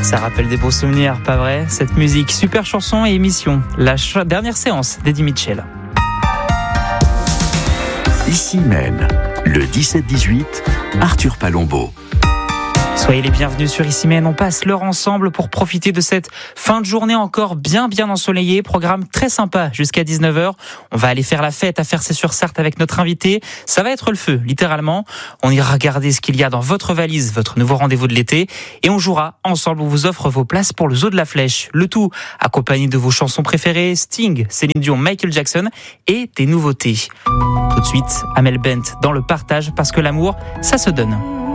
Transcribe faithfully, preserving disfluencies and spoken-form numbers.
Ça rappelle des beaux souvenirs, pas vrai? Cette musique, super chanson et émission. La ch- dernière séance d'Eddie Mitchell. Ici même, le dix-sept dix-huit, Arthur Palombo. Soyez les bienvenus sur Ici Même, on passe l'heure ensemble pour profiter de cette fin de journée encore bien bien ensoleillée. Programme très sympa jusqu'à dix-neuf heures. On va aller faire la fête à Fercé-sur-Sarthe avec notre invité. Ça va être le feu, littéralement. On ira regarder ce qu'il y a dans votre valise, votre nouveau rendez-vous de l'été. Et on jouera ensemble, on vous offre vos places pour le Zoo de la Flèche. Le tout accompagné de vos chansons préférées, Sting, Céline Dion, Michael Jackson et des nouveautés. Tout de suite, Amel Bent dans le partage parce que l'amour, ça se donne.